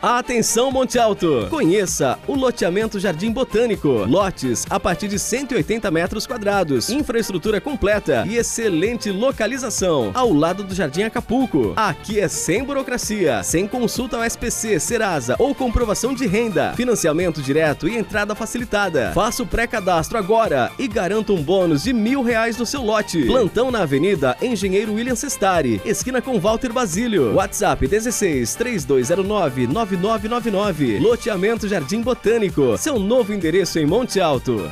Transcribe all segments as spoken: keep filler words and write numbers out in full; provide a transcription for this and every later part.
Atenção, Monte Alto! Conheça o loteamento Jardim Botânico. Lotes a partir de cento e oitenta metros quadrados. Infraestrutura completa e excelente localização. Ao lado do Jardim Acapulco. Aqui é sem burocracia, sem consulta ao S P C, Serasa ou comprovação de renda. Financiamento direto e entrada facilitada. Faça o pré-cadastro agora e garanta um bônus de mil reais no seu lote. Plantão na Avenida Engenheiro William Sestari, esquina com Walter Basílio. WhatsApp dezesseis, três dois zero nove, nove nove nove nove. Loteamento Jardim Botânico, seu novo endereço em Monte Alto.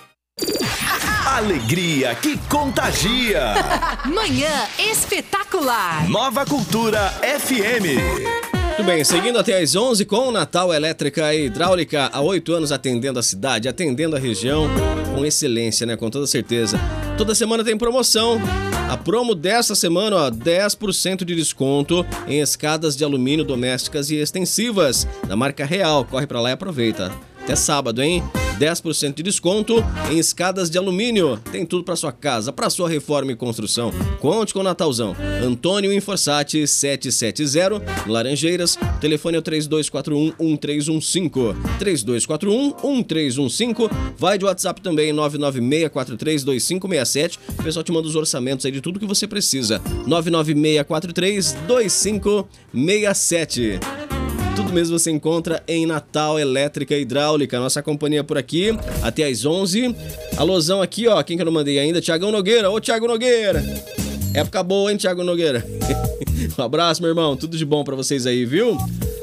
Alegria que contagia. Manhã espetacular. Nova Cultura F M. Muito bem, seguindo até às onze com Natal Elétrica e Hidráulica, há oito anos atendendo a cidade, atendendo a região com excelência, né? Com toda certeza. Toda semana tem promoção. A promo dessa semana, ó, dez por cento de desconto em escadas de alumínio domésticas e extensivas da marca Real. Corre pra lá e aproveita. Até sábado, hein? dez por cento de desconto em escadas de alumínio. Tem tudo para sua casa, para sua reforma e construção. Conte com o Natalzão. Antônio Inforsati setecentos e setenta, Laranjeiras. O telefone é o três dois quatro um, um três um cinco. três dois quatro um, um três um cinco. Vai de WhatsApp também, nove nove seis quatro três dois cinco seis sete. O pessoal te manda os orçamentos aí de tudo que você precisa. nove nove seis quatro três dois cinco seis sete. Tudo mesmo você encontra em Natal Elétrica e Hidráulica. Nossa companhia por aqui até às onze. Alôzão aqui, ó. Quem que eu não mandei ainda? Tiagão Nogueira. Ô, Tiago Nogueira. Época boa, hein, Tiago Nogueira? Um abraço, meu irmão. Tudo de bom pra vocês aí, viu?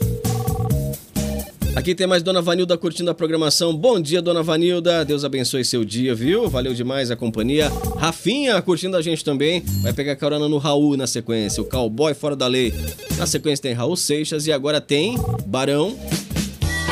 Aqui tem mais Dona Vanilda curtindo a programação. Bom dia, Dona Vanilda. Deus abençoe seu dia, viu? Valeu demais a companhia. Rafinha curtindo a gente também. Vai pegar carona no Raul na sequência. O cowboy fora da lei. Na sequência tem Raul Seixas e agora tem Barão